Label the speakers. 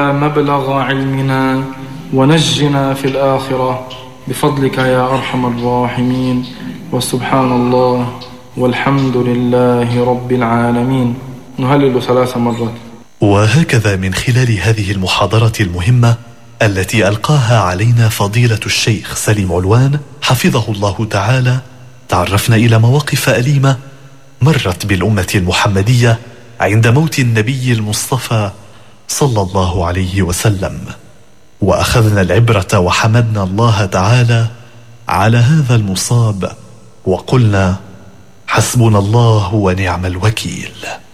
Speaker 1: مبلغ علمنا ونجنا في الآخرة بفضلك يا أرحم الراحمين. وسبحان الله والحمد لله رب العالمين. نهلل 3 مرات.
Speaker 2: وهكذا من خلال هذه المحاضرة المهمة التي ألقاها علينا فضيلة الشيخ سليم علوان حفظه الله تعالى، تعرفنا إلى مواقف أليمة مرت بالأمة المحمدية عند موت النبي المصطفى صلى الله عليه وسلم، وأخذنا العبرة وحمدنا الله تعالى على هذا المصاب وقلنا حسبنا الله ونعم الوكيل.